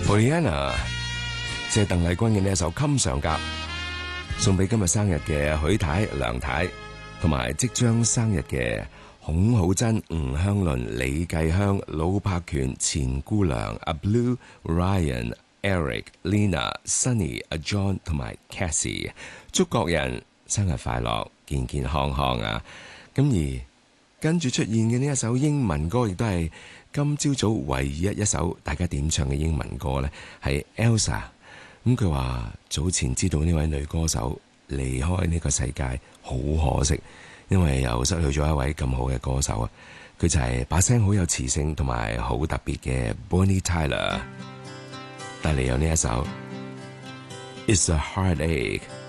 Pollyanna 即係鄧麗君嘅呢一首《襟上甲》，送俾今日生日嘅許太、梁太，同埋即將生日嘅孔好真、吳香倫、李繼香、魯柏權、錢姑娘、阿 Blue、Ryan、Eric、Lina、Sunny、阿 John 同埋 Cassie， 祝各人生日快樂，健健康康啊！咁而跟住出現嘅呢一首英文歌，亦都係今朝早唯一一首大家點唱嘅英文歌呢，係 Elsa。咁佢話早前知道呢位女歌手離開呢個世界，好可惜，因為又失去咗一位咁好嘅歌手啊！佢就係把聲好有磁性同埋好特別嘅 Bonnie Tyler， 帶嚟有呢一首 It's a Heartache。